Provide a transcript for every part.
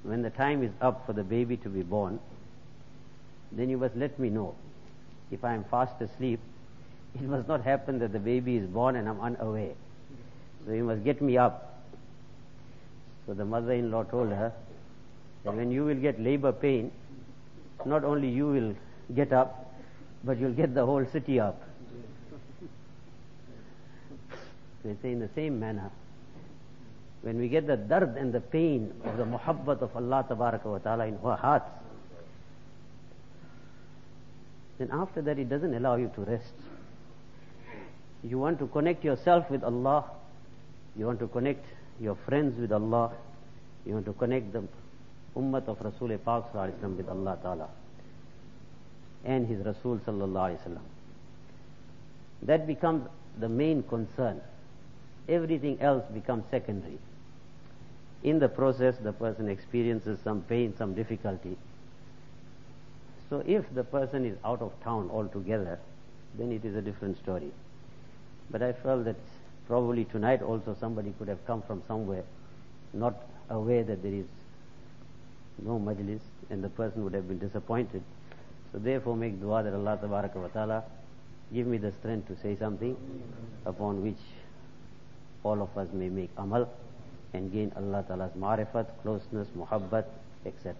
when the time is up for the baby to be born, then you must let me know. If I am fast asleep, it must not happen that the baby is born and I'm unaware. So you must get me up. So the mother-in-law told her that when you will get labor pain, not only you will get up, but you'll get the whole city up. So they say in the same manner, when we get the dard and the pain of the muhabbat of Allah Tabaraka wa Ta'ala in our hearts, then after that it doesn't allow you to rest. You want to connect yourself with Allah, you want to connect your friends with Allah, you want to connect the Ummat of Rasul Pak Sallallahu Alaihi Wasallam with Allah Ta'ala and His Rasul Sallallahu Alaihi Wasallam. That becomes the main concern. Everything else becomes secondary. In the process, the person experiences some pain, some difficulty. So if the person is out of town altogether, then it is a different story. But I felt that probably tonight also somebody could have come from somewhere, not aware that there is no majlis, and the person would have been disappointed. So therefore make dua that Allah Tabaraka wa Ta'ala give me the strength to say something upon which all of us may make amal and gain Allah Ta'ala's ma'rifat, closeness, muhabbat, etc.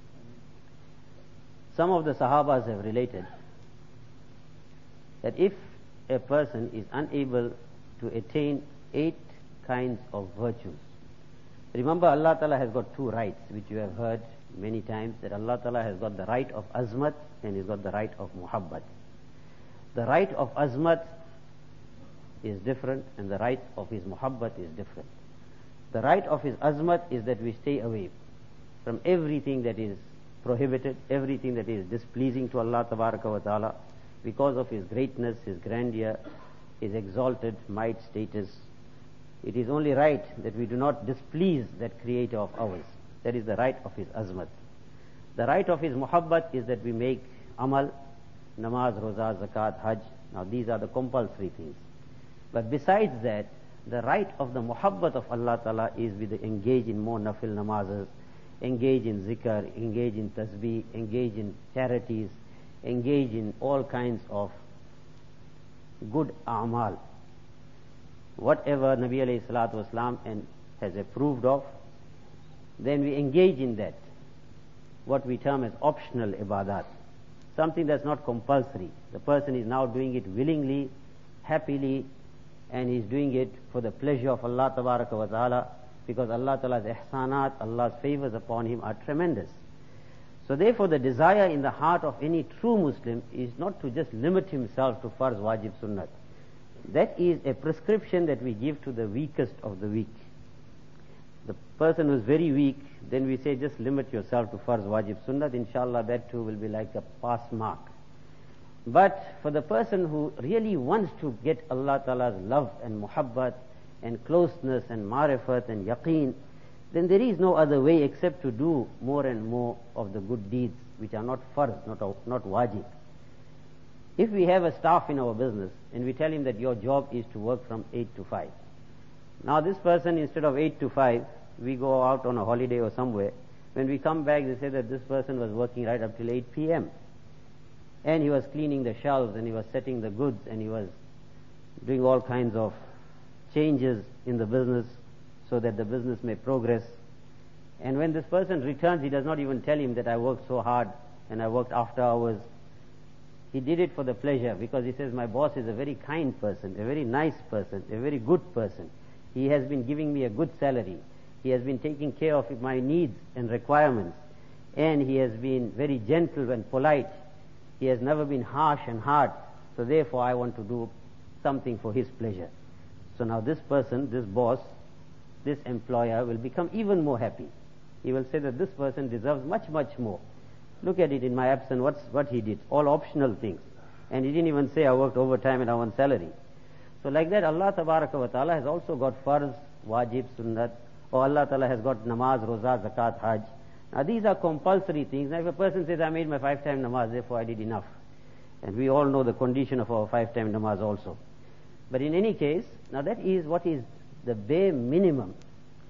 Some of the Sahabas have related that if a person is unable to attain 8 kinds of virtues. Remember, Allah Ta'ala has got 2 rights, which you have heard many times, that Allah Ta'ala has got the right of azmat and He's got the right of muhabbat. The right of azmat is different and the right of His muhabbat is different. The right of His azmat is that we stay away from everything that is prohibited, everything that is displeasing to Allah Tabaraka wa Ta'ala, because of His greatness, His grandeur, His exalted might, status. It is only right that we do not displease that Creator of ours. That is the right of His azmat. The right of His muhabbat is that we make amal, namaz, roza, zakat, hajj. Now these are the compulsory things. But besides that, the right of the muhabbat of Allah Ta'ala is we engage in more nafil namazes, engage in zikr, engage in tasbih, engage in charities, engage in all kinds of good a'mal. Whatever Nabi alayhi salatu wasalam has approved of, then we engage in that, what we term as optional ibadat, something that's not compulsory. The person is now doing it willingly, happily, and he's doing it for the pleasure of Allah Tabaraka wa Ta'ala, because Allah Ta'ala's ihsanat, Allah's favors upon him are tremendous. So therefore the desire in the heart of any true Muslim is not to just limit himself to farz, wajib, sunnat. That is a prescription that we give to the weakest of the weak. The person who is very weak, then we say just limit yourself to farz, wajib, sunnat. Inshallah that too will be like a pass mark. But for the person who really wants to get Allah Ta'ala's love and muhabbat and closeness and ma'rifat and yaqeen, then there is no other way except to do more and more of the good deeds which are not farz, not wajib. If we have a staff in our business and we tell him that your job is to work from 8 to 5. Now this person, instead of 8 to 5, we go out on a holiday or somewhere. When we come back, they say that this person was working right up till 8 p.m. And he was cleaning the shelves and he was setting the goods and he was doing all kinds of changes in the business so that the business may progress. And when this person returns, he does not even tell him that I worked so hard and I worked after hours. He did it for the pleasure, because he says my boss is a very kind person, a very nice person, a very good person. He has been giving me a good salary. He has been taking care of my needs and requirements. And he has been very gentle and polite. He has never been harsh and hard. So therefore I want to do something for his pleasure. So now this person, this boss, this employer will become even more happy. He will say that this person deserves much, much more. Look at it in my absence, what he did. All optional things. And he didn't even say I worked overtime and I want salary. So like that, Allah Tabaraka wa Ta'ala has also got farz, wajib, sunnat, or Allah Ta'ala has got namaz, roza, zakat, hajj. Now these are compulsory things. Now if a person says I made my 5-time namaz, therefore I did enough. And we all know the condition of our 5-time namaz also. But in any case, now that is what is the bare minimum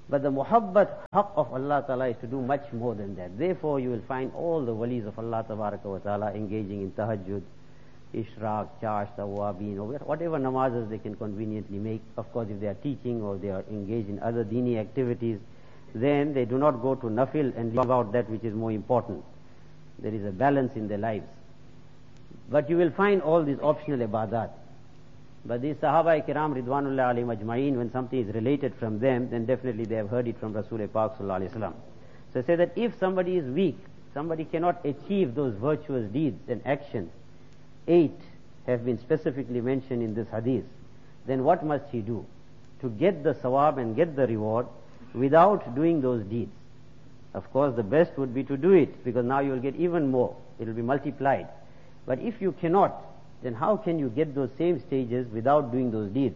But the muhabbat haqq of Allah Ta'ala is to do much more than that. Therefore, you will find all the walis of Allah Ta'ala engaging in tahajjud, ishraq, chash, tawabin, or whatever namazes they can conveniently make. Of course, if they are teaching or they are engaged in other dini activities, then they do not go to nafil and leave out that which is more important. There is a balance in their lives. But you will find all these optional ibadat. But these Sahaba Kiram Ridwanullah alayhim ajma'een, when something is related from them, then definitely they have heard it from Rasul Pak Sallallahu Alaihi Wasallam. So I say that if somebody is weak, somebody cannot achieve those virtuous deeds and actions, 8 have been specifically mentioned in this hadith, then what must he do to get the sawab and get the reward without doing those deeds? Of course, the best would be to do it, because now you will get even more. It will be multiplied. But if you cannot, then how can you get those same stages without doing those deeds?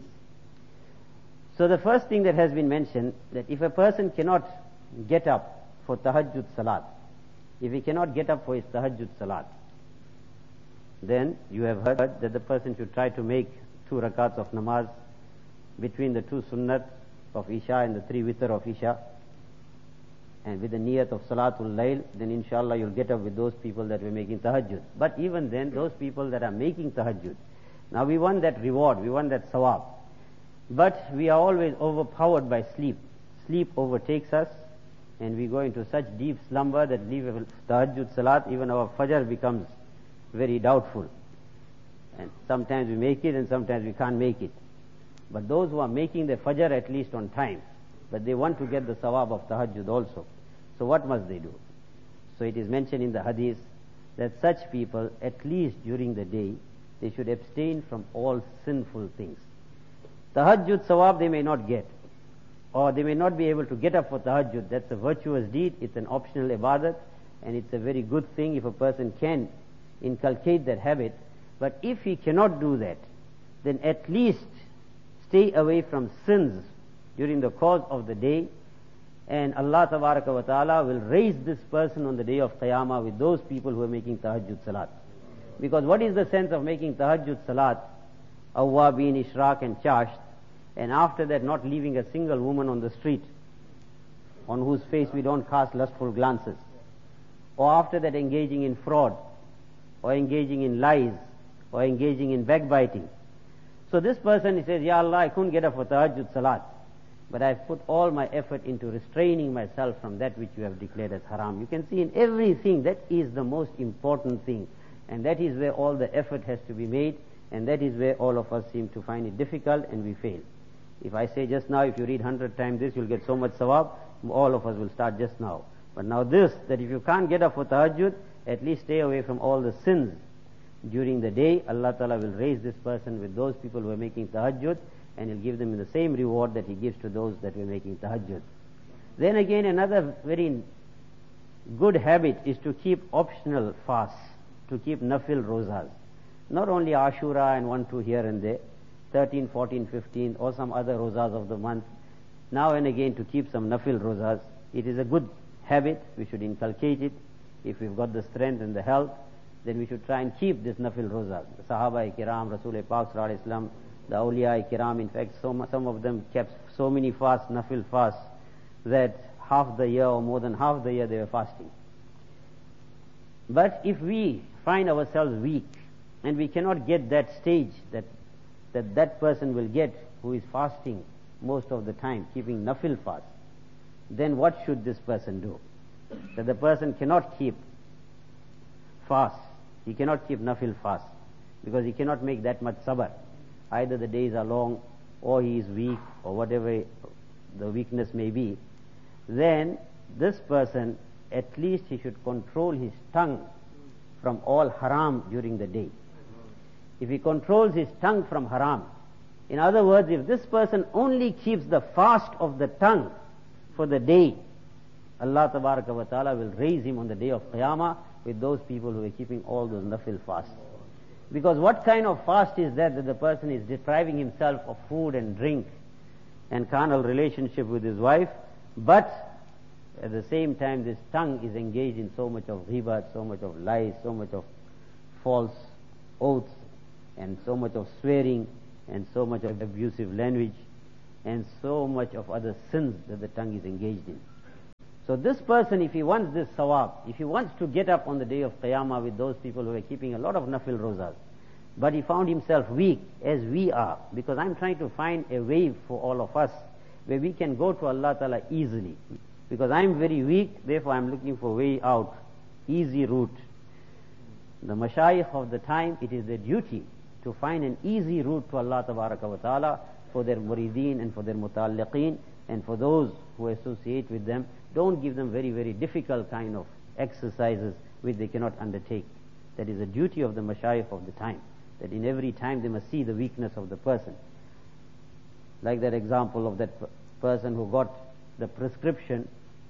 So the first thing that has been mentioned, that if a person cannot get up for tahajjud salat, if he cannot get up for his tahajjud salat, then you have heard that the person should try to make 2 rakats of namaz between the 2 sunnat of Isha and the 3 witr of Isha, and with the niyat of Salatul Layl, then inshallah you'll get up with those people that were making tahajjud. But even then, those people that are making tahajjud, now we want that reward, we want that sawab. But we are always overpowered by sleep. Sleep overtakes us, and we go into such deep slumber that leave tahajjud salat, even our fajr becomes very doubtful. And sometimes we make it and sometimes we can't make it. But those who are making their fajr at least on time, but they want to get the sawab of tahajjud also. So what must they do? So it is mentioned in the hadith that such people, at least during the day, they should abstain from all sinful things. Tahajjud sawab they may not get, or they may not be able to get up for tahajjud. That's a virtuous deed, it's an optional ibadat, and it's a very good thing if a person can inculcate that habit. But if he cannot do that, then at least stay away from sins during the course of the day, and Allah Tabaraka wa Ta'ala will raise this person on the day of Qiyamah with those people who are making tahajjud salat. Because what is the sense of making tahajjud salat, awwabin, ishraq and chash, and after that not leaving a single woman on the street on whose face we don't cast lustful glances, or after that engaging in fraud, or engaging in lies, or engaging in backbiting. So this person, he says, Ya Allah, I couldn't get up for tahajjud salat, but I've put all my effort into restraining myself from that which you have declared as haram. You can see in everything that is the most important thing, and that is where all the effort has to be made, and that is where all of us seem to find it difficult and we fail. If I say just now, if you read 100 times this, you'll get so much sawab, all of us will start just now. But now this, that if you can't get up for tahajjud, at least stay away from all the sins during the day. Allah Ta'ala will raise this person with those people who are making tahajjud, and He'll give them the same reward that He gives to those that were making tahajjud. Then again, another very good habit is to keep optional fasts, to keep nafil rozas. Not only Ashura and 1, 2 here and there, 13, 14, 15, or some other rozas of the month. Now and again to keep some nafil rozas. It is a good habit, we should inculcate it. If we've got the strength and the health, then we should try and keep this nafil rozas. The Sahaba Kiram, Rasul Pak Sallallahu Alaihi Wasallam, the Awliya Kiram, in fact, some of them kept so many fasts, nafil fasts, that half the year or more than half the year they were fasting. But if we find ourselves weak, and we cannot get that stage that person will get who is fasting most of the time, keeping nafil fast, then what should this person do? That the person cannot keep fast, he cannot keep nafil fast, because he cannot make that much sabr. Either the days are long, or he is weak, or whatever the weakness may be. Then this person, at least he should control his tongue from all haram during the day. If he controls his tongue from haram, in other words, if this person only keeps the fast of the tongue for the day, Allah Tabaraka wa Ta'ala will raise him on the day of Qiyamah with those people who are keeping all those nafil fasts. Because what kind of fast is that the person is depriving himself of food and drink and carnal relationship with his wife, but at the same time this tongue is engaged in so much of ghibat, so much of lies, so much of false oaths, and so much of swearing, and so much of abusive language. and so much of other sins that the tongue is engaged in. So this person, if he wants this sawab, if he wants to get up on the day of Qiyamah with those people who are keeping a lot of nafil rozas, but he found himself weak, as we are, because I'm trying to find a way for all of us where we can go to Allah Ta'ala easily. Because I'm very weak, therefore I'm looking for a way out, easy route. The mashayikh of the time, it is their duty to find an easy route to Allah Tabaraka wa Ta'ala for their murideen and for their muta'alliqeen and for those who associate with them. Don't give them very, very difficult kind of exercises which they cannot undertake. That is a duty of the mashayikh of the time, that in every time they must see the weakness of the person. Like that example of that person who got the prescription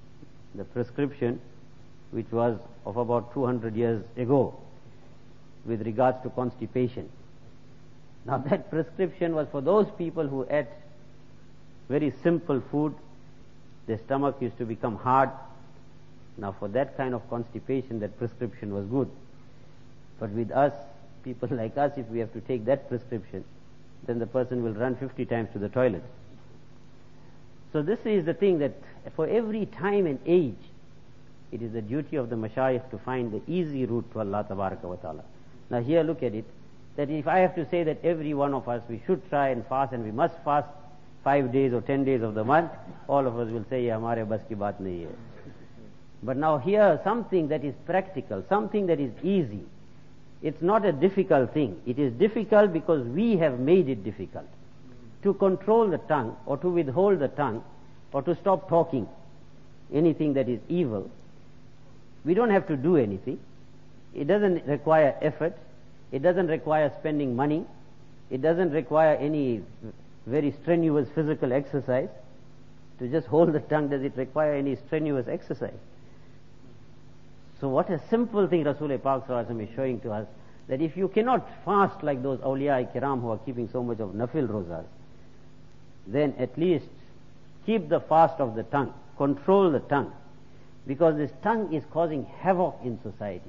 which was of about 200 years ago with regards to constipation. Now that prescription was for those people who ate very simple food. Their stomach used to become hard. Now for that kind of constipation, that prescription was good. But with us, people like us, if we have to take that prescription, then the person will run 50 times to the toilet. So this is the thing, that for every time and age, it is the duty of the mashayikh to find the easy route to Allah Tabaraka wa Ta'ala. Now here look at it, that if I have to say that every one of us, we should try and fast, and we must fast 5 days or 10 days of the month, all of us will say, hamare bas ki baat nahi hai. But now here, something that is practical, something that is easy, it's not a difficult thing. It is difficult because we have made it difficult. To control the tongue, or to withhold the tongue, or to stop talking anything that is evil, we don't have to do anything. It doesn't require effort. It doesn't require spending money. It doesn't require any very strenuous physical exercise. To just hold the tongue, does it require any strenuous exercise? So what a simple thing Rasul Pak Sallallahu Alaihi Wasallam is showing to us, that if you cannot fast like those awliya kiram who are keeping so much of nafil rozas, then at least keep the fast of the tongue, control the tongue, because this tongue is causing havoc in society.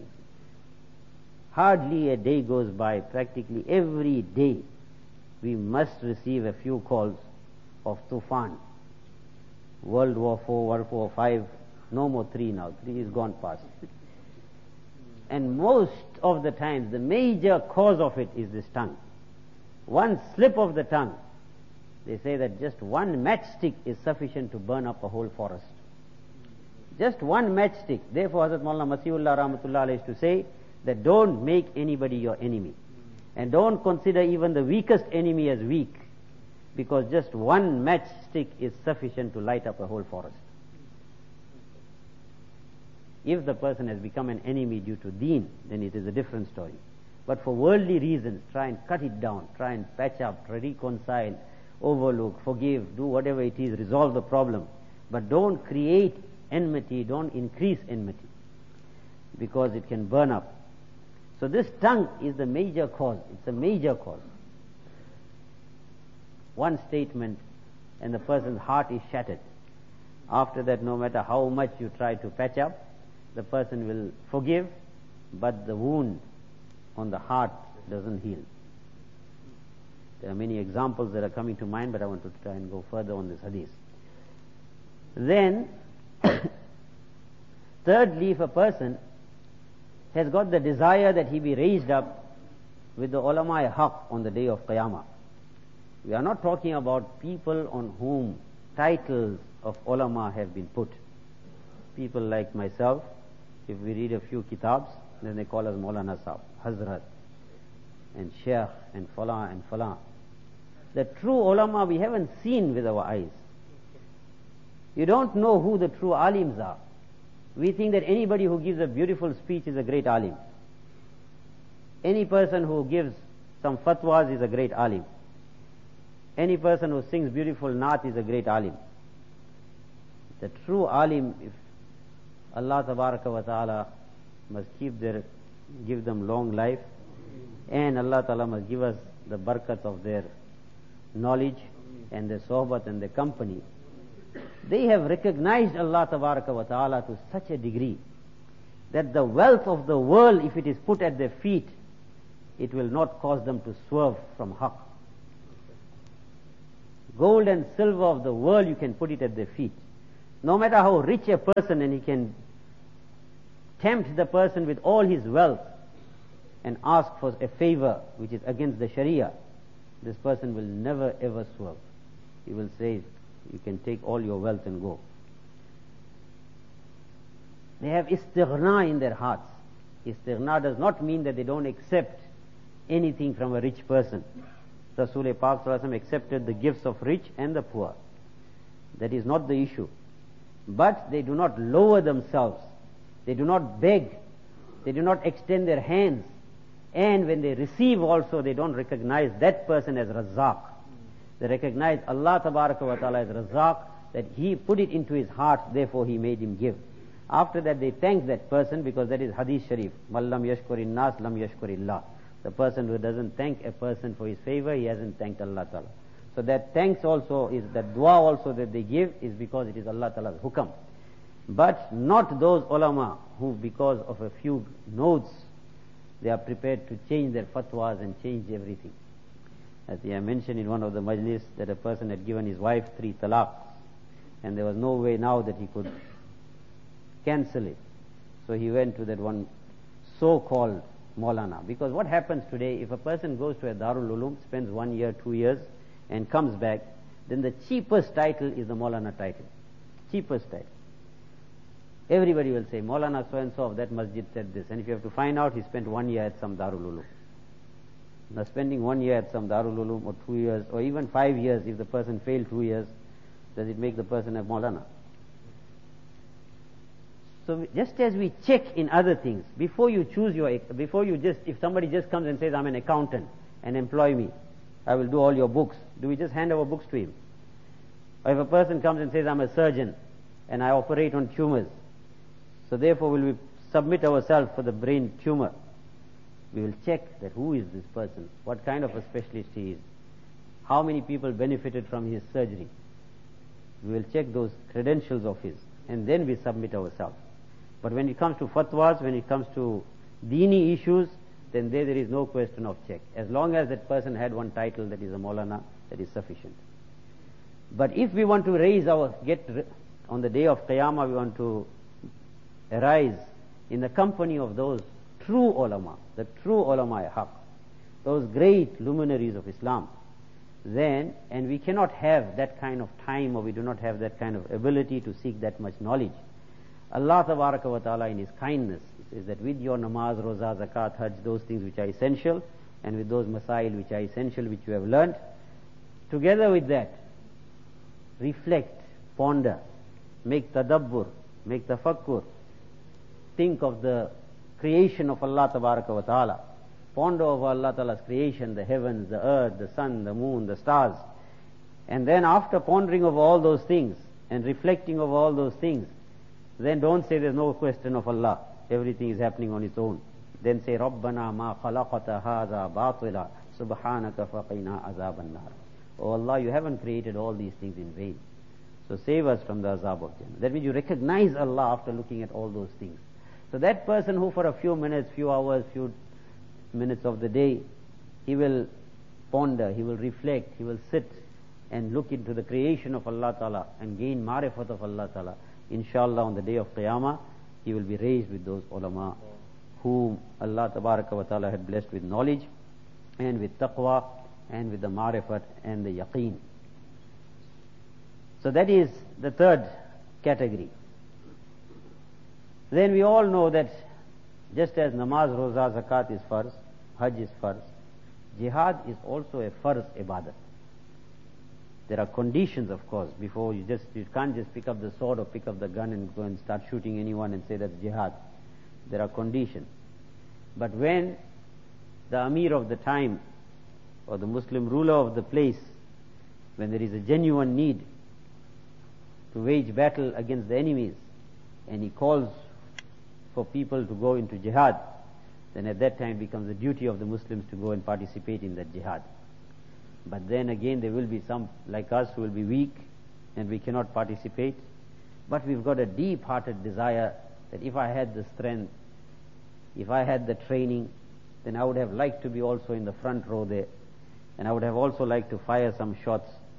Hardly a day goes by, practically every day we must receive a few calls of tufan. World War IV, World War V, no more 3 now, 3 is gone past. And most of the times, the major cause of it is this tongue. One slip of the tongue, they say that just one matchstick is sufficient to burn up a whole forest. Just one matchstick. Therefore, Hazrat Maulana Masihullah Rahmatullah Alayhi used to say that don't make anybody your enemy. And don't consider even the weakest enemy as weak, because just one matchstick is sufficient to light up a whole forest. If the person has become an enemy due to deen, then it is a different story. But for worldly reasons, try and cut it down, try and patch up, reconcile, overlook, forgive, do whatever it is, resolve the problem. But don't create enmity, don't increase enmity, because it can burn up. So this tongue is the major cause. It's a major cause. One statement and the person's heart is shattered. After that, no matter how much you try to patch up, the person will forgive, but the wound on the heart doesn't heal. There are many examples that are coming to mind, but I want to try and go further on this hadith. Then, thirdly, if a person has got the desire that he be raised up with the ulama haq on the day of Qiyamah. We are not talking about people on whom titles of ulama have been put. People like myself, if we read a few kitabs, then they call us Maulana Sahib, Hazrat, and Sheikh, and Fala, and Fala. The true ulama we haven't seen with our eyes. You don't know who the true alims are. We think that anybody who gives a beautiful speech is a great alim. Any person who gives some fatwas is a great alim. Any person who sings beautiful naat is a great alim. The true alim, if Allah Tabaraka wa Ta'ala must give them long life, and Allah Ta'ala must give us the barakat of their knowledge and their sohbat and their company. They have recognized Allah Tabaraka wa Ta'ala to such a degree that the wealth of the world, if it is put at their feet, it will not cause them to swerve from haqq. Gold and silver of the world, you can put it at their feet. No matter how rich a person, and he can tempt the person with all his wealth and ask for a favor which is against the Sharia, this person will never ever swerve. He will say, you can take all your wealth and go. They have istighna in their hearts. Istighna does not mean that they don't accept anything from a rich person. Rasul Pak accepted the gifts of rich and the poor. That is not the issue. But they do not lower themselves. They do not beg. They do not extend their hands. And when they receive also, they don't recognize that person as Razzaq. They recognize Allah Tabaraka wa Ta'ala as Razzaq, that He put it into his heart, therefore He made him give. After that they thank that person, because that is Hadith Sharif. Man lam yashkurin nas lam yashkurillah. The person who doesn't thank a person for his favor, he hasn't thanked Allah Ta'ala. So that thanks also is, that dua also that they give is because it is Allah Ta'ala's hukam. But not those ulama who, because of a few notes, they are prepared to change their fatwas and change everything. As I mentioned in one of the majlis, that a person had given his wife 3 talaqs, and there was no way now that he could cancel it. So he went to that one so-called Maulana. Because what happens today, if a person goes to a Darul Ulum, spends 1 year, 2 years, and comes back, then the cheapest title is the Maulana title. Cheapest title. Everybody will say, Maulana so-and-so of that masjid said this. And if you have to find out, he spent 1 year at some Darul Ulum. Now spending 1 year at some Darul Ulum, or 2 years, or even 5 years, if the person failed 2 years, does it make the person a Maulana? So just as we check in other things, before you choose if somebody just comes and says, I'm an accountant and employ me, I will do all your books, do we just hand over books to him? Or if a person comes and says, I'm a surgeon and I operate on tumors, so therefore will we submit ourselves for the brain tumor? We will check that who is this person, what kind of a specialist he is, how many people benefited from his surgery. We will check those credentials of his, and then we submit ourselves. But when it comes to fatwas, when it comes to dini issues, then there is no question of check. As long as that person had one title, that is a Maulana, that is sufficient. But if we want to on the day of Qiyamah, we want to arise in the company of those true ulama, the true ulama haq, those great luminaries of Islam, then, and we cannot have that kind of time, or we do not have that kind of ability to seek that much knowledge. Allah Tabaraka wa Ta'ala in His kindness says that with your namaz, roza, zakat, hajj, those things which are essential, and with those masail which are essential, which you have learnt, together with that, reflect, ponder, make tadabbur, make tafakkur, think of the creation of Allah Tabaraka wa Ta'ala, ponder over Allah Ta'ala's creation, the heavens, the earth, the sun, the moon, the stars, and then after pondering over all those things and reflecting over all those things, then don't say there's no question of Allah, everything is happening on its own. Then say, Rabbana ma khalaqata hadha batila subhanaka faqina azaban nar. Oh Allah, you haven't created all these things in vain, so save us from the azab of Jannah. That means you recognize Allah after looking at all those things. So that person who for a few minutes, few hours, few minutes of the day, he will ponder, he will reflect, he will sit and look into the creation of Allah Ta'ala and gain marifat of Allah Ta'ala. Inshallah, on the day of Qiyamah, he will be raised with those ulama whom Allah Tabaraka wa Ta'ala had blessed with knowledge and with taqwa and with the marifat and the yaqeen. So that is the third category. Then we all know that just as namaz, roza, zakat is farz, hajj is farz, jihad is also a farz ibadat. There are conditions, of course, before you can't just pick up the sword or pick up the gun and go and start shooting anyone and say that's jihad. There are conditions. But when the Amir of the time or the Muslim ruler of the place, when there is a genuine need to wage battle against the enemies, and he calls for people to go into jihad, then at that time it becomes the duty of the Muslims to go and participate in that jihad. But then again there will be some like us who will be weak and we cannot participate. But we've got a deep-hearted desire that if I had the strength, if I had the training, then I would have liked to be also in the front row there, and I would have also liked to fire some shots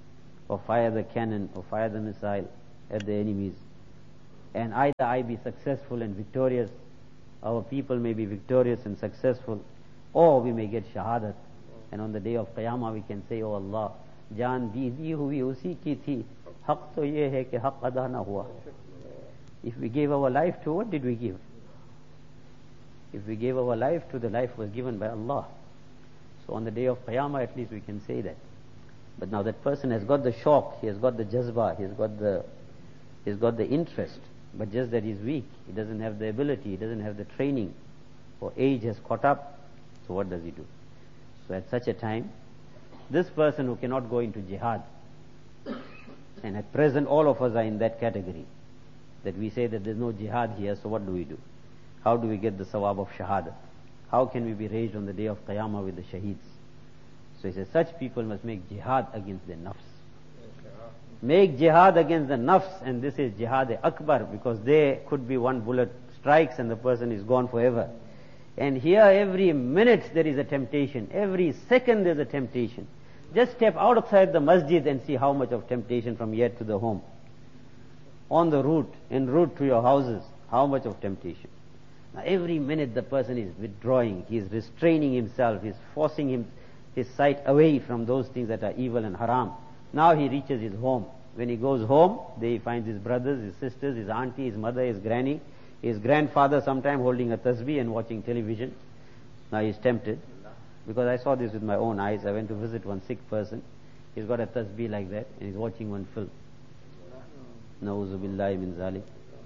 or fire the cannon or fire the missile at the enemies. And either I be successful and victorious, our people may be victorious and successful, or we may get shahadat. And on the day of Qiyamah we can say, Oh Allah, jaan di hui usi ki thi, haq to ye hai ki haq ada na hua. If we gave our life to, what did we give? If we gave our life to, the life was given by Allah. So on the day of Qiyamah at least we can say that. But now that person has got the shock, he has got the jazba, he has got the interest, but just that he's weak, he doesn't have the ability, he doesn't have the training, or age has caught up, so what does he do? So at such a time, this person who cannot go into jihad, and at present all of us are in that category, that we say that there's no jihad here, so what do? How do we get the sawab of shahada? How can we be raised on the day of Qiyamah with the shaheeds? So he says, such people must make jihad against their nafs. Make jihad against the nafs, and this is jihad akbar, because there could be one bullet strikes and the person is gone forever. And here every minute there is a temptation, every second there is a temptation. Just step outside the masjid and see how much of temptation from here to the home. On the route, en route to your houses, how much of temptation. Now every minute the person is withdrawing, he is restraining himself, he is forcing his sight away from those things that are evil and haram. Now he reaches his home. When he goes home, there he finds his brothers, his sisters, his auntie, his mother, his granny, his grandfather sometime holding a tasbih and watching television. Now he is tempted. Because I saw this with my own eyes. I went to visit one sick person. He's got a tasbih like that and he's watching one film. Na'uzu billahi min zalik.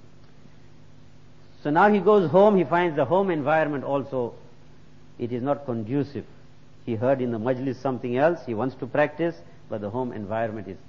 So now he goes home, he finds the home environment also, it is not conducive. He heard in the majlis something else, he wants to practice, but the home environment is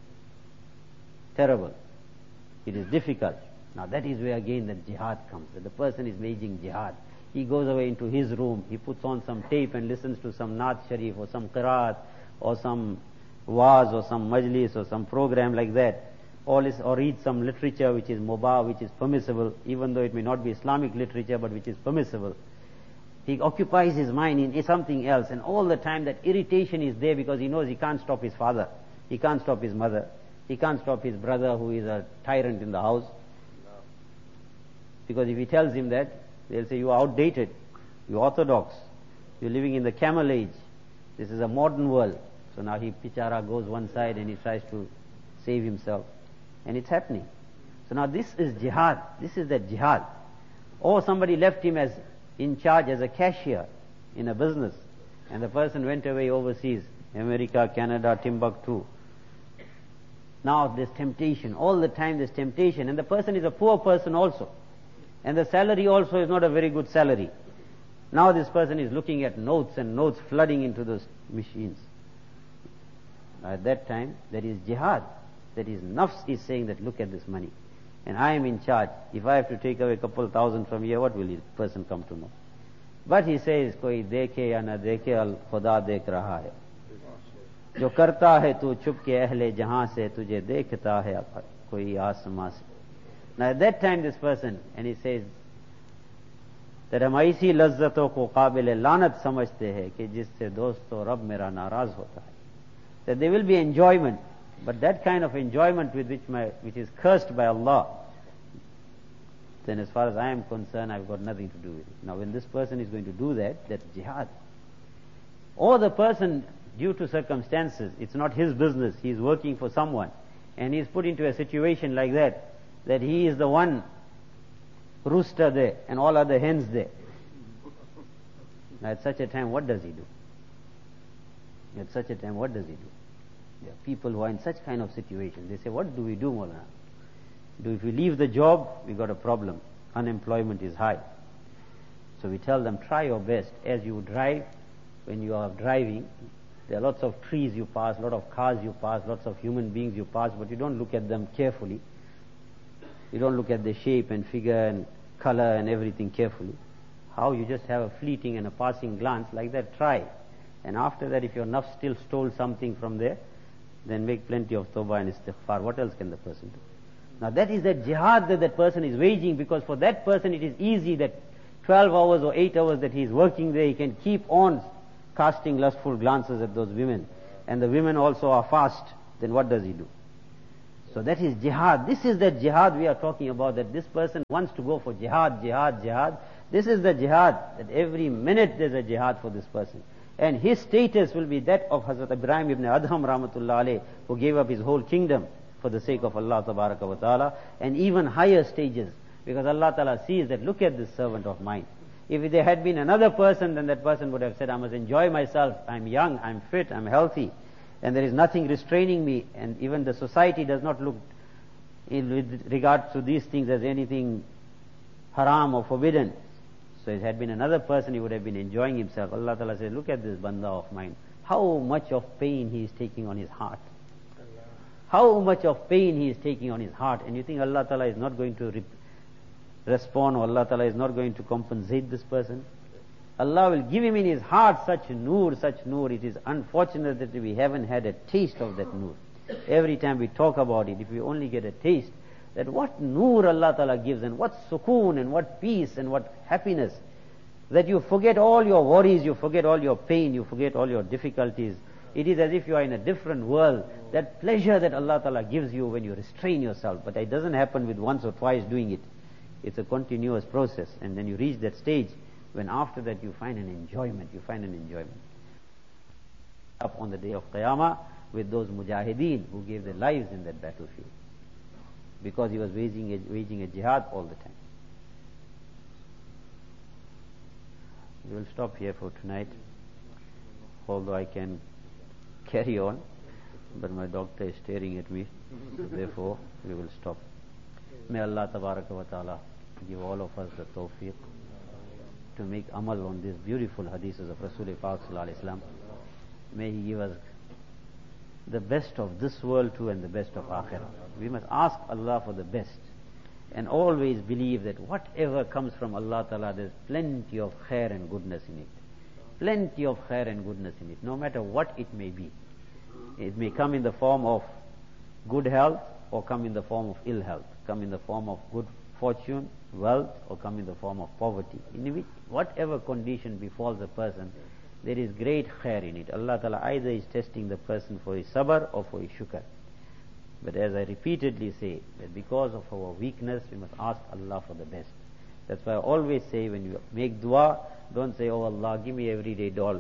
terrible. It is difficult. Now that is where again the jihad comes. That the person is waging jihad. He goes away into his room, he puts on some tape and listens to some Naat Sharif or some Qiraat or some Waz or some Majlis or some program like that. Or read some literature which is mubah, which is permissible, even though it may not be Islamic literature, but which is permissible. He occupies his mind in something else, and all the time that irritation is there because he knows he can't stop his father, he can't stop his mother, he can't stop his brother who is a tyrant in the house. Because if he tells him that, they'll say, you are outdated, you are orthodox, you're living in the camel age, this is a modern world. So now he, pichara, goes one side and he tries to save himself. And it's happening. So now this is jihad. This is that jihad. Or somebody left him as in charge as a cashier in a business, and the person went away overseas, America, Canada, Timbuktu. Now there's temptation. All the time there's temptation. And the person is a poor person also. And the salary also is not a very good salary. Now this person is looking at notes and notes flooding into those machines. At that time, there is jihad. That is, nafs is saying that look at this money. And I am in charge. If I have to take away a couple thousand from here, what will the person come to know? But he says, koi dekhe ya na dekhe, al khuda dekh raha hai. Jo karta hai tu chup ke ahle jahan se, tujhe dekhta hai koi asma se. Now at that time this person, and he says, that hum aisi lazzaton ko qabil lanat samajhte hai, ki jisse dosto Rabb mera naraz hota hai. That there will be enjoyment, but that kind of enjoyment with which is cursed by Allah, then as far as I am concerned, I've got nothing to do with it. Now when this person is going to do that, that's jihad. Or the person, due to circumstances, it's not his business, he's working for someone, and he's put into a situation like that he is the one rooster there and all other hens there. Now at such a time, what does he do? At such a time, what does he do? There are people who are in such kind of situations. They say, what do we do, Maulana? If we leave the job, we got a problem. Unemployment is high. So we tell them, try your best. As you drive, when you are driving, there are lots of trees you pass, lot of cars you pass, lots of human beings you pass, but you don't look at them carefully. You don't look at the shape and figure and color and everything carefully. How you just have a fleeting and a passing glance, like that, try. And after that, if your nafs still stole something from there, then make plenty of tawbah and istighfar. What else can the person do? Now that is that jihad that person is waging, because for that person it is easy that 12 hours or 8 hours that he is working there, he can keep on casting lustful glances at those women. And the women also are fast. then what does he do? So that is jihad. This is the jihad we are talking about, that this person wants to go for jihad, jihad, jihad. This is the jihad, that every minute there's a jihad for this person. And his status will be that of Hazrat Ibrahim ibn Adham rahmatullah alayh, who gave up his whole kingdom for the sake of Allah tabaraka wa ta'ala, and even higher stages, because Allah ta'ala sees that, look at this servant of mine. If there had been another person, then that person would have said, I must enjoy myself, I'm young, I'm fit, I'm healthy, and there is nothing restraining me, and even the society does not look with regard to these things as anything haram or forbidden. So if it had been another person, he would have been enjoying himself. Allah Ta'ala says, look at this banda of mine, how much of pain he is taking on his heart. How much of pain he is taking on his heart. And you think Allah Ta'ala is not going to respond, or Allah Ta'ala is not going to compensate this person? Allah will give him in his heart such noor, such noor. It is unfortunate that we haven't had a taste of that noor. Every time we talk about it, if we only get a taste, that what noor Allah Ta'ala gives, and what sukoon, and what peace, and what happiness, that you forget all your worries, you forget all your pain, you forget all your difficulties. It is as if you are in a different world. That pleasure that Allah Ta'ala gives you when you restrain yourself, but it doesn't happen with once or twice doing it. It's a continuous process, and then you reach that stage when after that you find an enjoyment, Up on the day of Qiyamah with those mujahideen who gave their lives in that battlefield, because he was waging a jihad all the time. We will stop here for tonight, although I can carry on, but my doctor is staring at me, so therefore we will stop. May Allah Tabaraka wa Ta'ala give all of us the tawfiq to make amal on these beautiful hadiths of Rasulullah Sallallahu Alaihi Wasallam. May He give us the best of this world too and the best of Akhirah. We must ask Allah for the best, and always believe that whatever comes from Allah Ta'ala, there's plenty of khair and goodness in it. Plenty of khair and goodness in it, no matter what it may be. It may come in the form of good health, or come in the form of ill health, come in the form of good fortune, wealth, or come in the form of poverty. In which, whatever condition befalls a person, there is great khair in it. Allah Ta'ala either is testing the person for his sabr or for his shukr. But as I repeatedly say, that because of our weakness, we must ask Allah for the best. That's why I always say, when you make dua, don't say, oh Allah, give me everyday doll.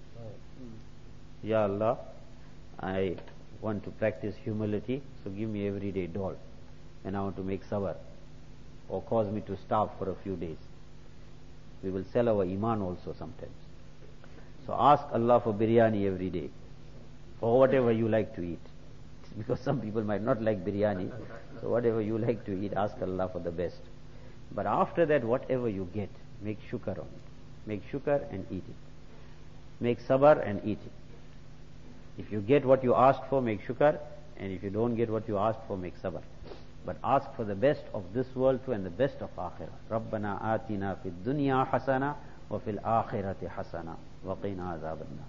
Ya Allah, I want to practice humility, so give me everyday doll. And I want to make sabr, or cause me to starve for a few days. We will sell our iman also sometimes. So ask Allah for biryani every day, or whatever you like to eat. Because some people might not like biryani, so whatever you like to eat, ask Allah for the best. But after that, whatever you get, make shukr on it. Make shukr and eat it. Make sabr and eat it. If you get what you asked for, make shukr, and if you don't get what you asked for, make sabr. But ask for the best of this world too and the best of Akhirah. Rabbana atina fid dunya hasana wa fil akhirati hasana wa qina azabannar.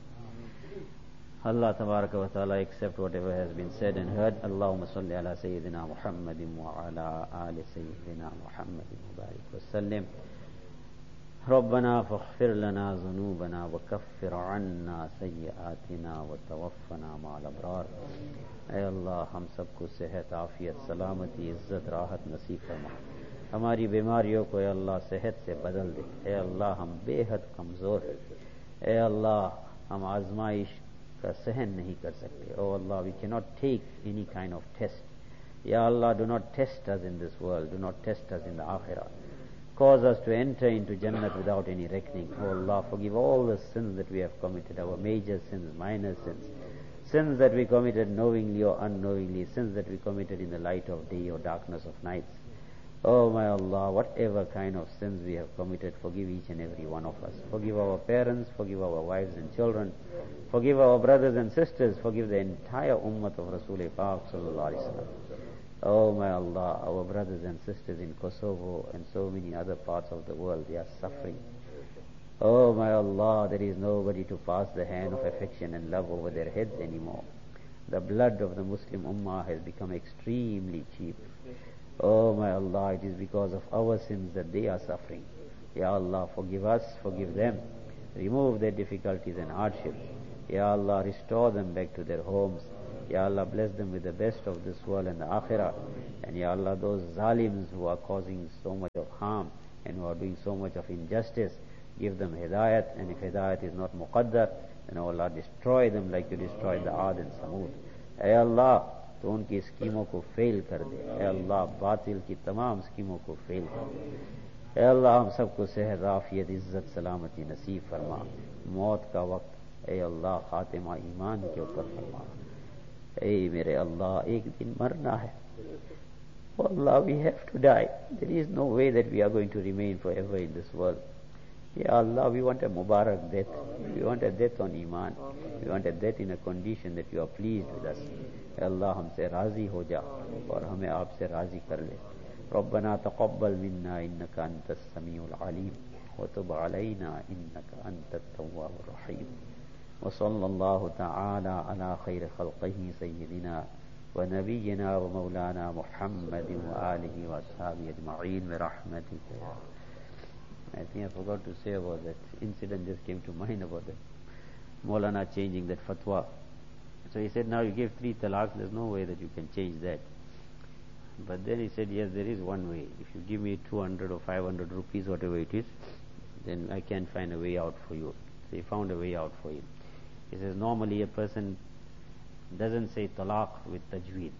Allah Tabaraka wa Ta'ala accept whatever has been said and heard. Allahumma salli ala Sayyidina Muhammadin wa ala ali Sayyidina Muhammadin wa barik wa sallim. ربنا فاغفر لنا ذنوبنا وكفر عنا سيئاتنا وتوفنا مع الأبرار. اے اللہ ہم سب کو صحت، عافیت، سلامتی، عزت، راحت نصیب فرما. ہماری بیماریوں کو اے اللہ صحت سے بدل دے. اے اللہ ہم بے حد کمزور ہیں. اے اللہ ہم آزمائش کا سہن نہیں کر سکتے. Oh Allah, we cannot take any kind of test. Ya Allah, do not test us in this world. Do not test us in the Akhirah. Cause us to enter into Jannat without any reckoning. Oh Allah, forgive all the sins that we have committed, our major sins, minor sins, sins that we committed knowingly or unknowingly, sins that we committed in the light of day or darkness of nights. Oh my Allah, whatever kind of sins we have committed, forgive each and every one of us. Forgive our parents, forgive our wives and children, forgive our brothers and sisters, forgive the entire ummah of Rasulullah Sallallahu Alaihi Wasallam. Oh my Allah, our brothers and sisters in Kosovo and so many other parts of the world, they are suffering. Oh my Allah, there is nobody to pass the hand of affection and love over their heads anymore. The blood of the Muslim Ummah has become extremely cheap. Oh my Allah, it is because of our sins that they are suffering. Ya Allah, forgive us, forgive them. Remove their difficulties and hardships. Ya Allah, restore them back to their homes. Ya Allah, bless them with the best of this world and the akhirah. And Ya Allah, those zalims who are causing so much of harm and who are doing so much of injustice, give them hidayat, and if hidayat is not muqaddar, then O Allah, destroy them like you destroyed the Aad and Samud. Ay Allah, तो उनकी स्कीमों को fail कर दे। ऐ अल्लाह, बातिल की तमाम स्कीमों को फेल कर दे। ऐ अल्लाह, हम सबको सेहत, आफियत, इज्जत, सलामती नसीब फरमा। मौत का वक्त ऐ अल्लाह खातिमा ईमान के ऊपर फरमा। ऐ मेरे अल्लाह, एक दिन मरना है। Oh Allah, we have to die. There is no way that we are going to remain forever in this world. Ya Allah, we want a Mubarak death. We want a death on Iman. We want a death in a condition that you are pleased with us. Ya Allah, हमसे राजी हो जा और हमें आपसे राजी कर ले. रब्बना तक़ब्बल मिन्ना इन्नका अंतस समीउल अलीम व तुब अलैना इन्नका अंतत तव्वाबुर रहीम. व सल्लल्लाहु तआला अला खैर खल्क़िही सय्यिदिना व नबिय्यिना व मौलाना मुहम्मद व आलिहि व अस्हाबिहि अजमईन बिरहमतिका. I think I forgot to say about that incident just came to mind about that. Maulana changing that fatwa. So he said, now you gave 3 talaqs, there's no way that you can change that. But then he said, yes, there is one way. If you give me 200 or 500 rupees, whatever it is, then I can find a way out for you. So he found a way out for him. He says, normally a person doesn't say talaq with tajweed.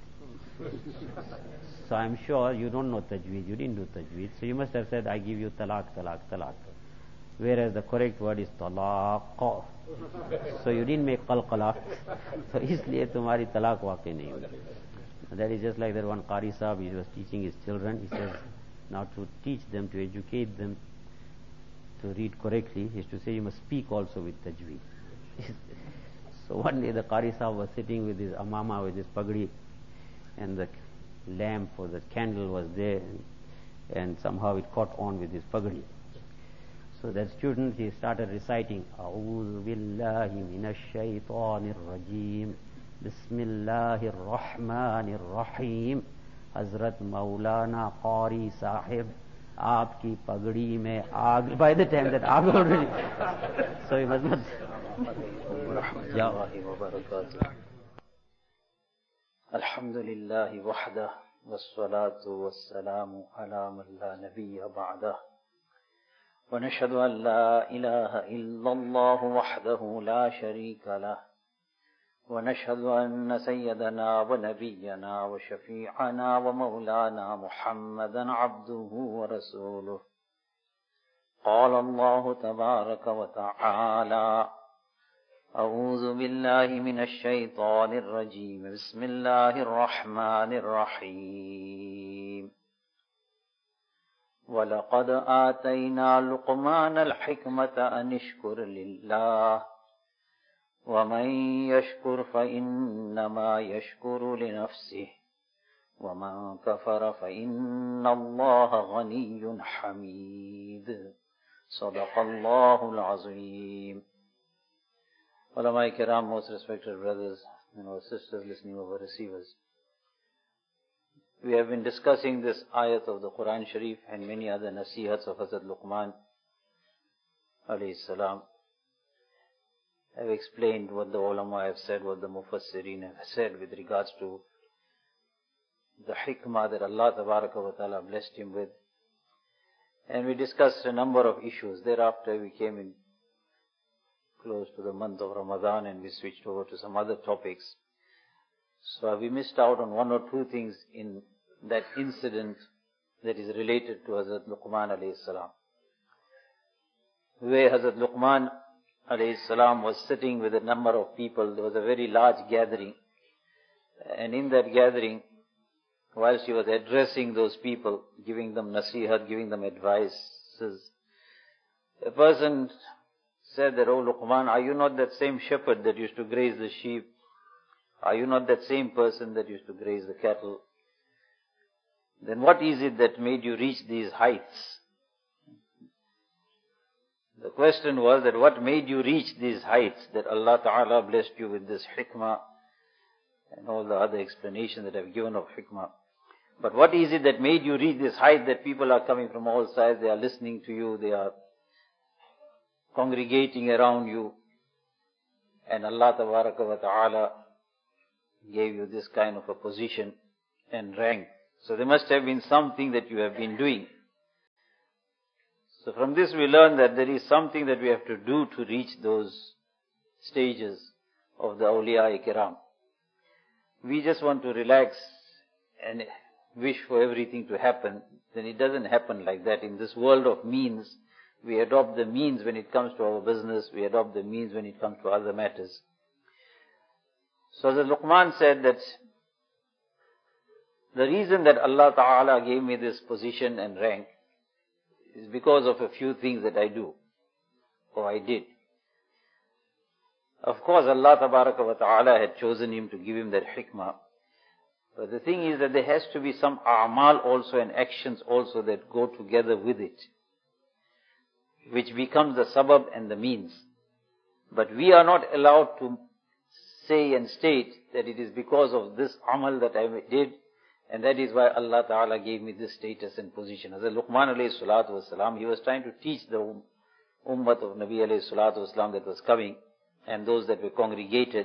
So I'm sure you don't know tajweed, you didn't do tajweed, so you must have said, I give you talaq, talaq, talaq. Whereas the correct word is talaq. So you didn't make qalqala. So isliye tumhari talaq waqi nahi hua. That is just like that one Qari Sahib, he was teaching his children. He says, now to teach them, to educate them to read correctly, is to say you must speak also with tajweed. So one day the Qari Sahib was sitting with his amama, with his pagdi, and the lamp or the candle was there, and somehow it caught on with his pagdi. So that student, he started reciting, A'udhu billahi minash shaitanir rajim, Bismillahir rahmanir rahim, Hazrat Maulana Qari Sahib, aapki pagdi mein aag. By the time that aag already, so he must not. Alhamdulillahi wahdah, wassalatu wassalamu ala man la nabiyya ba'dah. ونشهد أن لا إله إلا الله وحده لا شريك له ونشهد أن سيدنا ونبينا وشفيعنا ومولانا محمدا عبده ورسوله. قال الله تبارك وتعالى أعوذ بالله من الشيطان الرجيم بسم الله الرحمن الرحيم. وَلَقَدْ آتَيْنَا لُقْمَانَ الْحِكْمَةَ أَنِ اشْكُرْ لِلَّهِ وَمَنْ يَشْكُرْ فَإِنَّمَا يَشْكُرُ لِنَفْسِهِ وَمَنْ كَفَرَ فَإِنَّ اللَّهَ غَنِيٌّ حَمِيدٌ. صدق الله العظيم. Ulama Kiram, most respected brothers and our sisters listening over receivers, we have been discussing this ayat of the Quran Sharif and many other nasihats of Hazrat Luqman alayhi salam. I have explained what the ulama have said, what the mufassirin have said with regards to the hikmah that Allah Tabaraka wa Ta'ala blessed him with. And we discussed a number of issues. Thereafter we came in close to the month of Ramadan and we switched over to some other topics. So we missed out on one or two things in that incident that is related to Hazrat Luqman alayhi salam. Where Hazrat Luqman alayhi salam was sitting with a number of people, there was a very large gathering. And in that gathering, whilst he was addressing those people, giving them nasihat, giving them advices, a person said that, "Oh Luqman, are you not that same shepherd that used to graze the sheep? Are you not that same person that used to graze the cattle? Then what is it that made you reach these heights?" The question was that what made you reach these heights, that Allah Ta'ala blessed you with this hikmah and all the other explanations that I've given of hikmah. But what is it that made you reach this height, that people are coming from all sides, they are listening to you, they are congregating around you, and Allah Tabaraka wa Ta'ala gave you this kind of a position and rank. So there must have been something that you have been doing. So from this we learn that there is something that we have to do to reach those stages of the awliya-i-kiram. We just want to relax and wish for everything to happen, then it doesn't happen like that. In this world of means, we adopt the means when it comes to our business, we adopt the means when it comes to other matters. So the Luqman said that the reason that Allah Ta'ala gave me this position and rank is because of a few things that I do, or I did. Of course, Allah Ta'ala had chosen him to give him that hikmah. But the thing is that there has to be some a'mal also and actions also that go together with it, which becomes the sabab and the means. But we are not allowed to say and state that it is because of this amal that I did, and that is why Allah Ta'ala gave me this status and position. As Luqman alayhi salatu wasalam, he was trying to teach the ummah of Nabi alayhi salatu wasalam that was coming, and those that were congregated,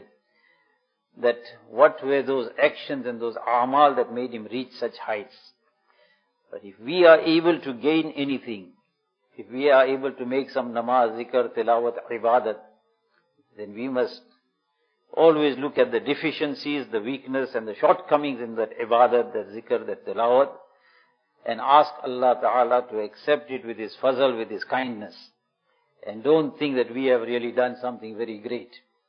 that what were those actions and those a'mal that made him reach such heights. But if we are able to gain anything, if we are able to make some namaz, zikr, tilawat, ibadat, then we must always look at the deficiencies, the weakness and the shortcomings in that ibadat, that zikr, that tilawat, and ask Allah Ta'ala to accept it with His fazl, with His kindness. And don't think that we have really done something very great.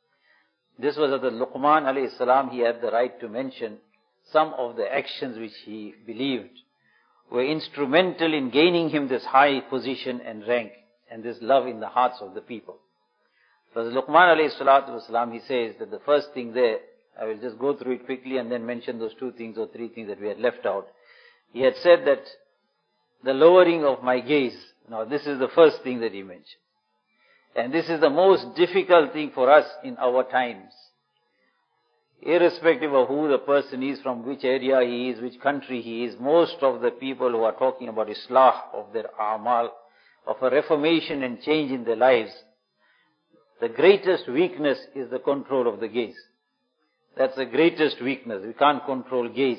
This was that Luqman alayhi salam, he had the right to mention some of the actions which he believed were instrumental in gaining him this high position and rank and this love in the hearts of the people. So as Luqman alayhi salatu wasalam, he says that the first thing there, I will just go through it quickly and then mention those 2 things or 3 things that we had left out. He had said that the lowering of my gaze, now this is the first thing that he mentioned. And this is the most difficult thing for us in our times. Irrespective of who the person is, from which area he is, which country he is, most of the people who are talking about islah of their a'mal, of a reformation and change in their lives, the greatest weakness is the control of the gaze. That's the greatest weakness. We can't control gaze.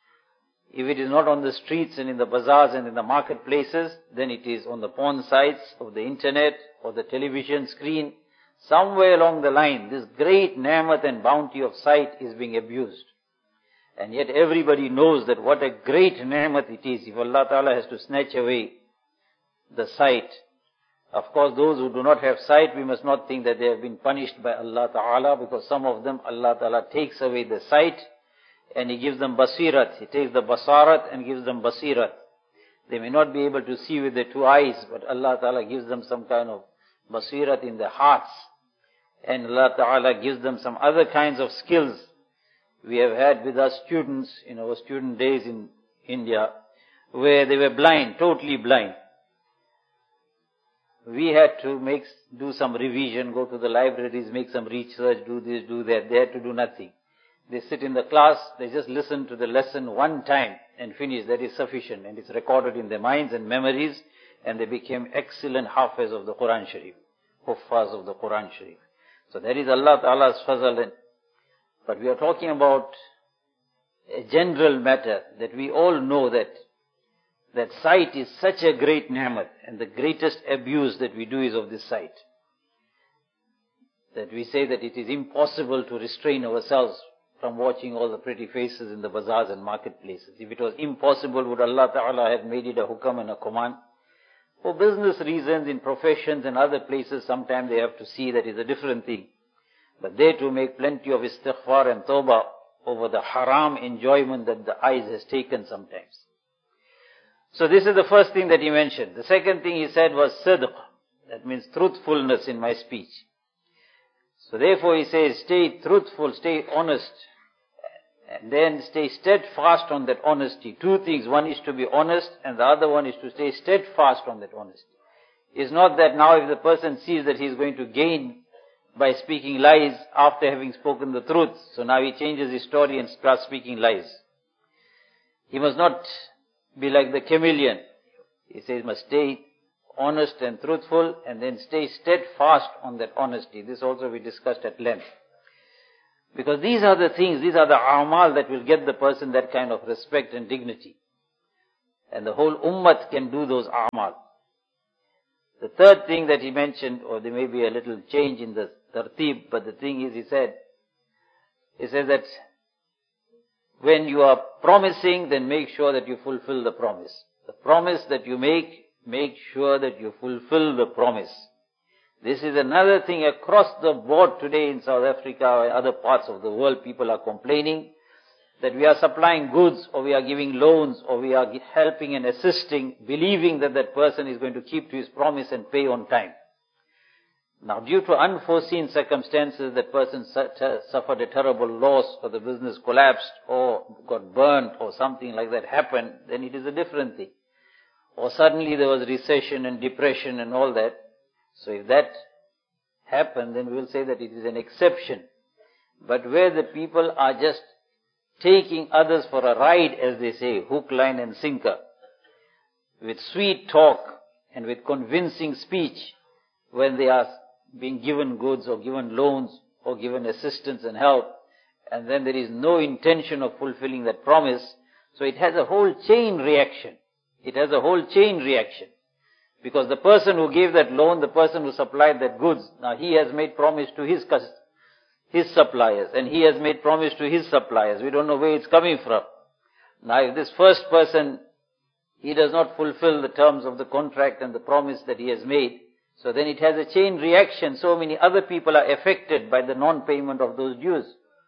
If it is not on the streets and in the bazaars and in the marketplaces, then it is on the porn sites of the internet or the television screen. Somewhere along the line, this great ni'mat and bounty of sight is being abused. And yet everybody knows that what a great ni'mat it is if Allah Ta'ala has to snatch away the sight. Of course, those who do not have sight, we must not think that they have been punished by Allah Ta'ala, because some of them, Allah Ta'ala takes away the sight and He gives them basirat. He takes the basarat and gives them basirat. They may not be able to see with their 2 eyes, but Allah Ta'ala gives them some kind of basirat in their hearts. And Allah Ta'ala gives them some other kinds of skills. We have had with us students in our student days in India, where they were blind, totally blind. We had to do some revision, go to the libraries, make some research, do this, do that. They had to do nothing. They sit in the class, they just listen to the lesson 1 time and finish. That is sufficient, and it's recorded in their minds and memories, and they became excellent hafiz of the Quran Sharif, huffaz of the Quran Sharif. So that is Allah Ta'ala's fazl. But we are talking about a general matter, that we all know that sight is such a great ni'mat, and the greatest abuse that we do is of this sight. That we say that it is impossible to restrain ourselves from watching all the pretty faces in the bazaars and marketplaces. If it was impossible, would Allah Ta'ala have made it a hukam and a command? For business reasons, in professions and other places, sometimes they have to see that is a different thing. But they too make plenty of istighfar and tawbah over the haram enjoyment that the eyes has taken sometimes. So this is the first thing that he mentioned. The second thing he said was sidq. That means truthfulness in my speech. So therefore he says, stay truthful, stay honest, and then stay steadfast on that honesty. 2 things. One is to be honest, and the other one is to stay steadfast on that honesty. It's not that now if the person sees that he is going to gain by speaking lies after having spoken the truth, so now he changes his story and starts speaking lies. He must not be like the chameleon. He says, must stay honest and truthful, and then stay steadfast on that honesty. This also we discussed at length. Because these are the things, these are the a'mal that will get the person that kind of respect and dignity. And the whole ummah can do those a'mal. The third thing that he mentioned, or there may be a little change in the tartib, but the thing is, he says that when you are promising, then make sure that you fulfill the promise. The promise that you make sure that you fulfill the promise. This is another thing across the board today in South Africa or other parts of the world. People are complaining that we are supplying goods, or we are giving loans, or we are helping and assisting, believing that that person is going to keep to his promise and pay on time. Now, due to unforeseen circumstances, that person suffered a terrible loss, or the business collapsed, or got burnt, or something like that happened, then it is a different thing. Or suddenly there was recession and depression and all that. So if that happened, then we will say that it is an exception. But where the people are just taking others for a ride, as they say, hook, line and sinker, with sweet talk and with convincing speech, when they are being given goods or given loans or given assistance and help, and then there is no intention of fulfilling that promise, so it has a whole chain reaction. It has a whole chain reaction. Because the person who gave that loan, the person who supplied that goods, now he has made promise to his suppliers, and he has made promise to his suppliers. We don't know where it's coming from. Now if this first person, he does not fulfill the terms of the contract and the promise that he has made, so then it has a chain reaction. So many other people are affected by the non-payment of those dues.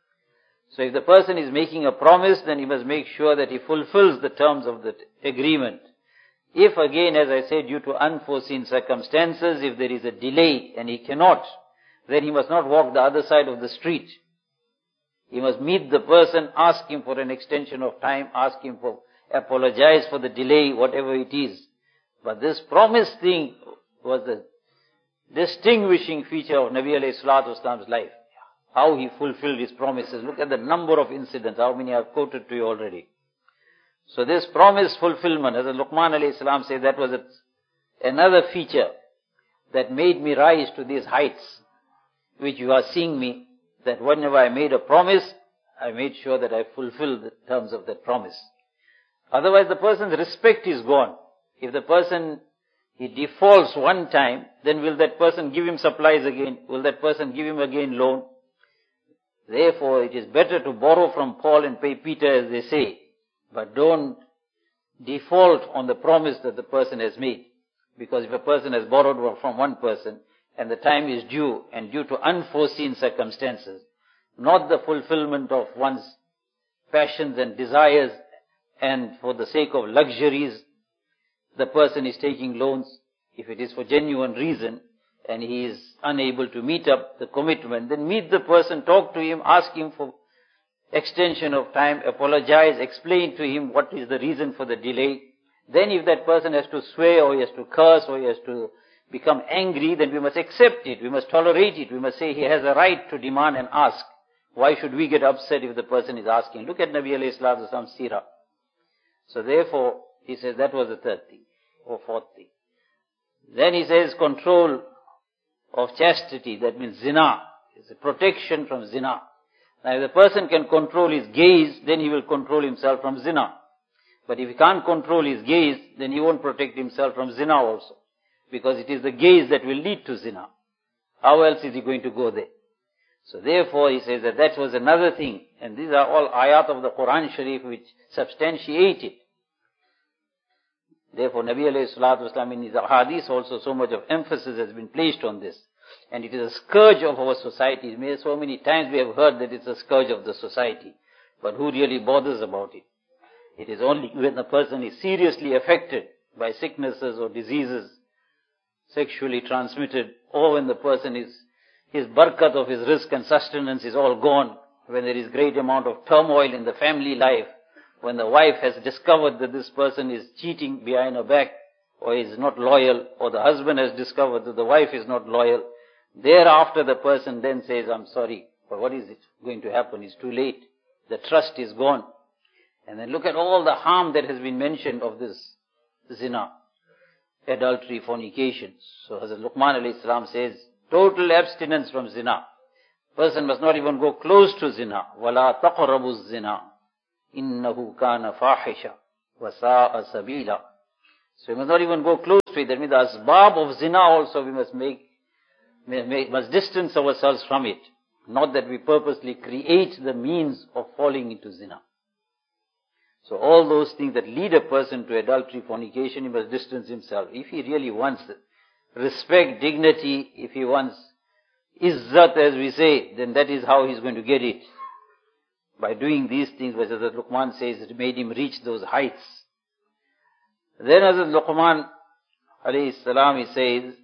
So if the person is making a promise, then he must make sure that he fulfills the terms of the agreement. If again, as I said, due to unforeseen circumstances, if there is a delay and he cannot, then he must not walk the other side of the street. He must meet the person, ask him for an extension of time, ask him for, apologize for the delay, whatever it is. But this promise thing was the distinguishing feature of Nabi alayhi salatu wasalam's life. How he fulfilled his promises. Look at the number of incidents, how many I have quoted to you already. So this promise fulfillment, as Luqman alayhi salam said, that was another feature that made me rise to these heights, which you are seeing me, that whenever I made a promise, I made sure that I fulfilled the terms of that promise. Otherwise the person's respect is gone. If the person, he defaults one time, then will that person give him supplies again? Will that person give him again loan? Therefore it is better to borrow from Paul and pay Peter, as they say. But don't default on the promise that the person has made. Because if a person has borrowed from one person, and the time is due, and due to unforeseen circumstances, not the fulfillment of one's passions and desires, and for the sake of luxuries, the person is taking loans. If it is for genuine reason, and he is unable to meet up the commitment, then meet the person, talk to him, ask him for extension of time, apologize, explain to him what is the reason for the delay. Then if that person has to swear, or he has to curse, or he has to become angry, then we must accept it, we must tolerate it, we must say he has a right to demand and ask. Why should we get upset if the person is asking? Look at Nabi alayhi salatu wasalam's seerah. So therefore, he says that was the third thing, or fourth thing. Then he says control of chastity, that means zina. It's a protection from zina. Now if the person can control his gaze, then he will control himself from zina. But if he can't control his gaze, then he won't protect himself from zina also. Because it is the gaze that will lead to zina. How else is he going to go there? So therefore he says that that was another thing. And these are all ayat of the Quran Sharif which substantiate it. Therefore Nabi alayhi salatu wasalam in his hadith also so much of emphasis has been placed on this. And it is a scourge of our society. So many times we have heard that it's a scourge of the society. But who really bothers about it? It is only when the person is seriously affected by sicknesses or diseases, sexually transmitted, or when the person is, his barakat of his rizq and sustenance is all gone, when there is great amount of turmoil in the family life, when the wife has discovered that this person is cheating behind her back, or is not loyal, or the husband has discovered that the wife is not loyal, thereafter the person then says, I'm sorry, but what is it going to happen? It's too late. The trust is gone. And then look at all the harm that has been mentioned of this zina, adultery, fornication. So Hazrat Luqman alayhi salam says, total abstinence from zina. Person must not even go close to zina. وَلَا تَقْرَبُوا الزِّنَا إِنَّهُ كَانَ فَاحِشًا وَسَاءَ سَبِيلًا. So we must not even go close to it. That means the asbab of zina also we must distance ourselves from it. Not that we purposely create the means of falling into zina. So all those things that lead a person to adultery, fornication, he must distance himself. If he really wants respect, dignity, if he wants izzat, as we say, then that is how he's going to get it. By doing these things, which Hazrat Luqman says, it made him reach those heights. Then Hazrat Luqman, alayhi salam, he says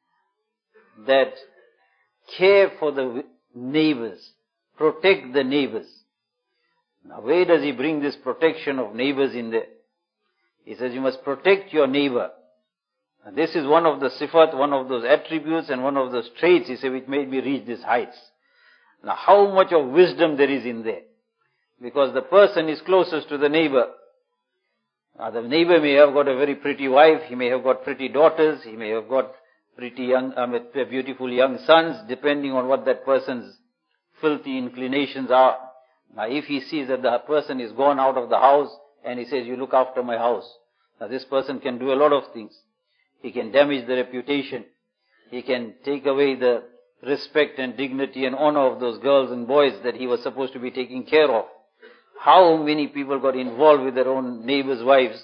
that care for the neighbors, protect the neighbors. Now where does he bring this protection of neighbors in there? He says you must protect your neighbor. And this is one of the sifat, one of those attributes and one of those traits, he said, which made me reach these heights. Now how much of wisdom there is in there? Because the person is closest to the neighbor. Now the neighbor may have got a very pretty wife, he may have got pretty daughters, he may have got pretty beautiful young sons, depending on what that person's filthy inclinations are. Now if he sees that the person is gone out of the house and he says, you look after my house. Now this person can do a lot of things. He can damage the reputation. He can take away the respect and dignity and honor of those girls and boys that he was supposed to be taking care of. How many people got involved with their own neighbors' wives?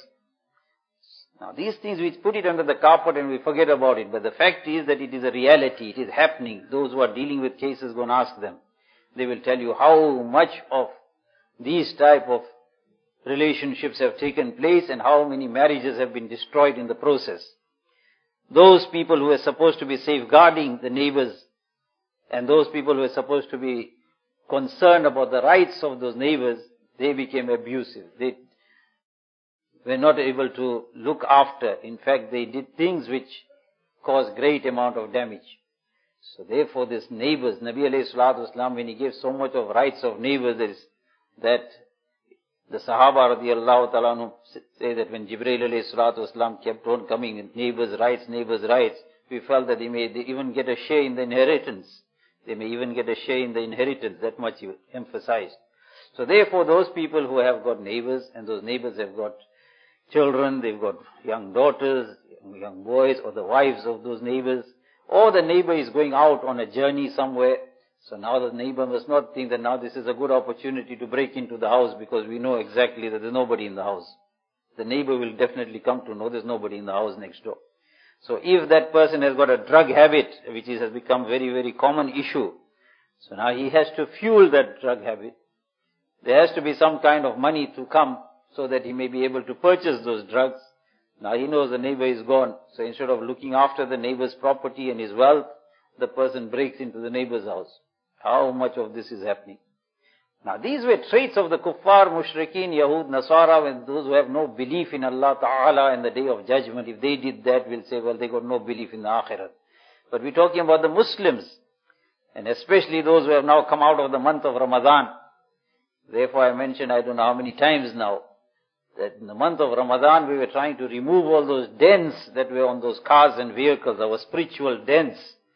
Now these things we put it under the carpet and we forget about it. But the fact is that it is a reality. It is happening. Those who are dealing with cases, go and ask them. They will tell you how much of these type of relationships have taken place and how many marriages have been destroyed in the process. Those people who are supposed to be safeguarding the neighbors and those people who are supposed to be concerned about the rights of those neighbors, they became abusive. They were not able to look after. In fact, they did things which caused great amount of damage. So therefore this neighbors, Nabi alayhi salatu wasalam, when he gave so much of rights of neighbors, there is that the Sahaba radiallahu ta'ala say that when Jibreel alayhi salatu wasalam kept on coming, neighbors' rights, we felt that they even get a share in the inheritance. They may even get a share in the inheritance, that much he emphasized. So therefore those people who have got neighbors, and those neighbors have got children, they've got young daughters, young boys, or the wives of those neighbors, or the neighbor is going out on a journey somewhere. So now the neighbor must not think that now this is a good opportunity to break into the house because we know exactly that there's nobody in the house. The neighbor will definitely come to know there's nobody in the house next door. So if that person has got a drug habit, which has become very, very common issue, so now he has to fuel that drug habit. There has to be some kind of money to come so that he may be able to purchase those drugs. Now he knows the neighbor is gone, so instead of looking after the neighbor's property and his wealth, the person breaks into the neighbor's house. How much of this is happening? Now these were traits of the kuffar, mushrikeen, Yahud, Nasara, when those who have no belief in Allah Ta'ala and the day of judgment. If they did that, we'll say, well, they got no belief in the Akhirat. But we're talking about the Muslims, and especially those who have now come out of the month of Ramadan. Therefore I mentioned, I don't know how many times now, that in the month of Ramadan we were trying to remove all those dents that were on those cars and vehicles, our spiritual dents.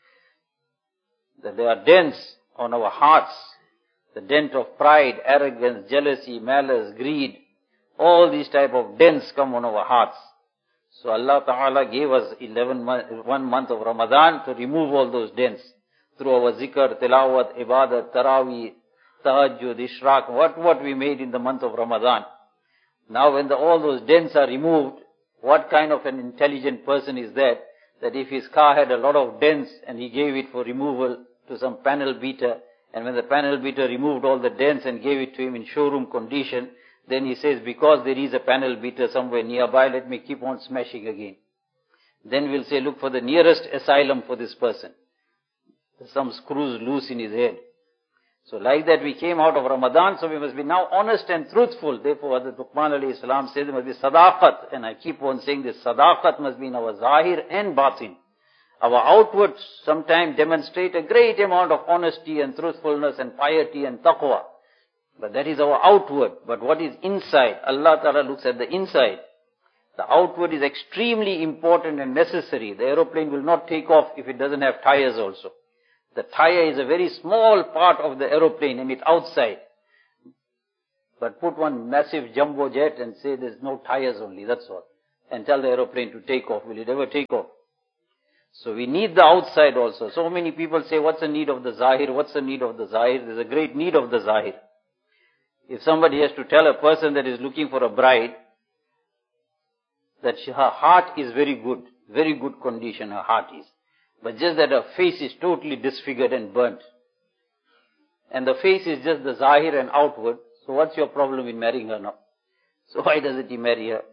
That there are dents on our hearts. The dent of pride, arrogance, jealousy, malice, greed. All these type of dents come on our hearts. So Allah Ta'ala gave us 1 month of Ramadan to remove all those dents. Through our zikr, tilawat, ibadat, taraweeh, tahajjud, ishraq, what we made in the month of Ramadan. Now when all those dents are removed, what kind of an intelligent person is that if his car had a lot of dents and he gave it for removal to some panel beater, and when the panel beater removed all the dents and gave it to him in showroom condition, then he says, because there is a panel beater somewhere nearby, let me keep on smashing again. Then we'll say, look for the nearest asylum for this person. There's some screws loose in his head. So like that we came out of Ramadan, so we must be now honest and truthful. Therefore Hazrat Luqman alayhi salam says there must be sadaqat, and I keep on saying this, sadaqat must be in our zahir and batin. Our outward sometimes demonstrate a great amount of honesty and truthfulness and piety and taqwa. But that is our outward. But what is inside? Allah Ta'ala looks at the inside. The outward is extremely important and necessary. The aeroplane will not take off if it doesn't have tires also. The tire is a very small part of the aeroplane and it's outside. But put one massive jumbo jet and say there's no tires only, that's all. And tell the aeroplane to take off. Will it ever take off? So we need the outside also. So many people say, what's the need of the zahir? What's the need of the zahir? There's a great need of the zahir. If somebody has to tell a person that is looking for a bride, that her heart is very good condition her heart is. But just that her face is totally disfigured and burnt. And the face is just the zahir and outward. So what's your problem in marrying her now? So why doesn't he marry her?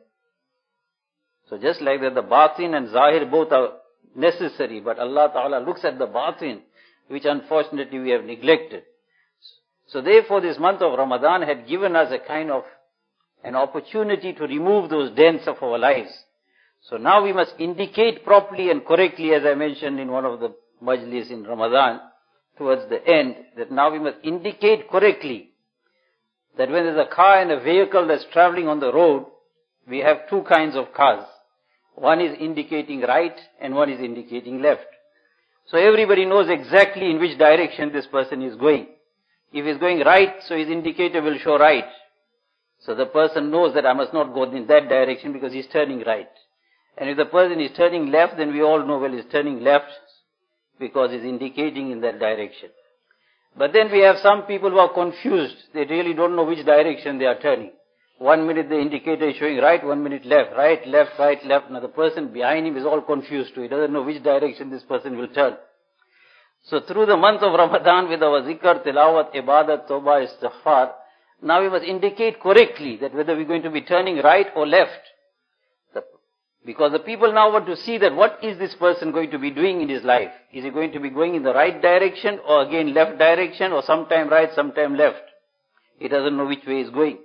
So just like that, the batin and zahir both are necessary, but Allah Ta'ala looks at the batin, which unfortunately we have neglected. So therefore this month of Ramadan had given us a kind of an opportunity to remove those dents of our lives. So now we must indicate properly and correctly, as I mentioned in one of the majlis in Ramadan, towards the end, that now we must indicate correctly that when there's a car and a vehicle that's traveling on the road, we have two kinds of cars. One is indicating right and one is indicating left. So everybody knows exactly in which direction this person is going. If he's going right, so his indicator will show right. So the person knows that I must not go in that direction because he's turning right. And if the person is turning left, then we all know, well, he's turning left because he's indicating in that direction. But then we have some people who are confused. They really don't know which direction they are turning. 1 minute the indicator is showing right, 1 minute left, right, left, right, left. Now the person behind him is all confused too. He doesn't know which direction this person will turn. So through the month of Ramadan with our zikr, tilawat, ibadat, tawbah, istighfar, now we must indicate correctly that whether we're going to be turning right or left. Because the people now want to see that what is this person going to be doing in his life. Is he going to be going in the right direction or again left direction or sometime right, sometime left. He doesn't know which way he's going.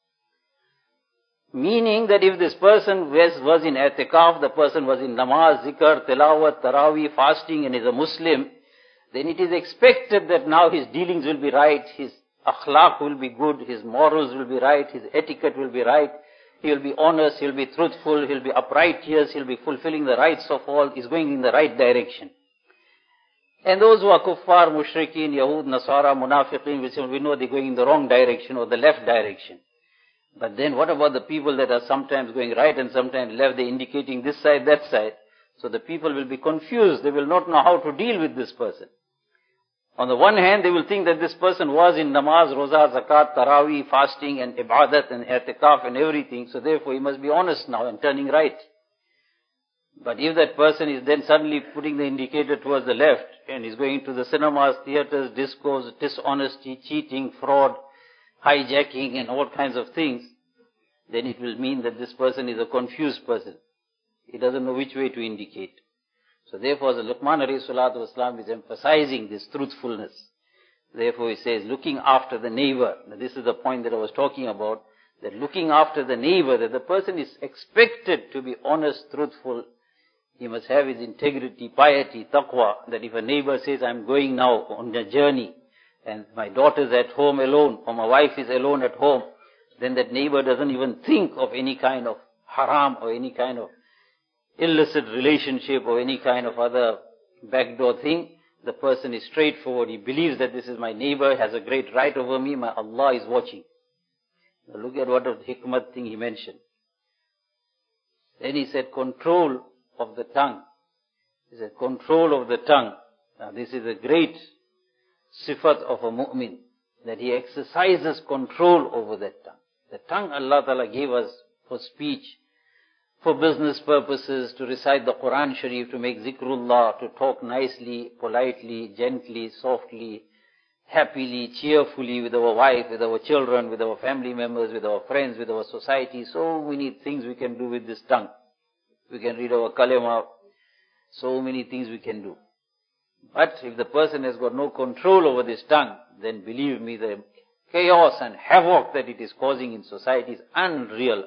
Meaning that if this person was in i'tikaf, the person was in namaz, zikr, tilawat, tarawih, fasting and is a Muslim, then it is expected that now his dealings will be right, his akhlaq will be good, his morals will be right, his etiquette will be right, he will be honest, he will be truthful, he will be upright, he'll be fulfilling the rights of all, he's going in the right direction. And those who are kuffar, mushrikeen, Yahud, Nasara, Munafiqeen, we know they're going in the wrong direction or the left direction. But then what about the people that are sometimes going right and sometimes left, they're indicating this side, that side. So the people will be confused, they will not know how to deal with this person. On the one hand, they will think that this person was in namaz, roza, zakat, tarawih, fasting and ibadat and i'tikaf and everything. So therefore he must be honest now and turning right. But if that person is then suddenly putting the indicator towards the left and is going to the cinemas, theaters, discos, dishonesty, cheating, fraud, hijacking and all kinds of things, then it will mean that this person is a confused person. He doesn't know which way to indicate. So therefore, the Luqman alayhi salatu wasalam is emphasizing this truthfulness. Therefore he says, looking after the neighbor. Now this is the point that I was talking about, that looking after the neighbor, that the person is expected to be honest, truthful. He must have his integrity, piety, taqwa, that if a neighbor says, I'm going now on a journey, and my daughter's at home alone, or my wife is alone at home, then that neighbor doesn't even think of any kind of haram or any kind of illicit relationship or any kind of other backdoor thing. The person is straightforward. He believes that this is my neighbor, has a great right over me, my Allah is watching. Now look at what a hikmat thing he mentioned. Then he said, control of the tongue. He said, control of the tongue. Now this is a great sifat of a mu'min, that he exercises control over that tongue. The tongue Allah Ta'ala gave us for speech, for business purposes, to recite the Quran Sharif, to make zikrullah, to talk nicely, politely, gently, softly, happily, cheerfully with our wife, with our children, with our family members, with our friends, with our society. So many things we can do with this tongue. We can read our kalima. So many things we can do. But if the person has got no control over this tongue, then believe me, the chaos and havoc that it is causing in society is unreal.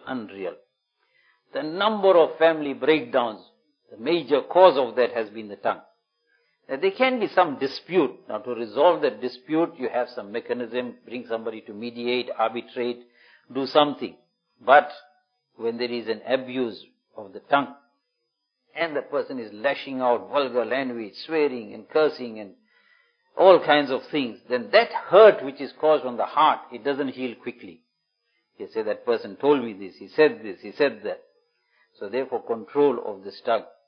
The number of family breakdowns, the major cause of that has been the tongue. Now, there can be some dispute. Now to resolve that dispute, you have some mechanism, bring somebody to mediate, arbitrate, do something. But when there is an abuse of the tongue, and the person is lashing out vulgar language, swearing and cursing and all kinds of things, then that hurt which is caused on the heart, it doesn't heal quickly. You say, that person told me this, he said that. So therefore control of this tongue.